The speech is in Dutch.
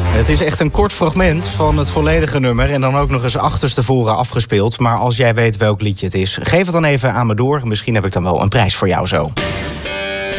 Het is echt een kort fragment van het volledige nummer en dan ook nog eens achterstevoren afgespeeld. Maar als jij weet welk liedje het is, geef het dan even aan me door. Misschien heb ik dan wel een prijs voor jou zo.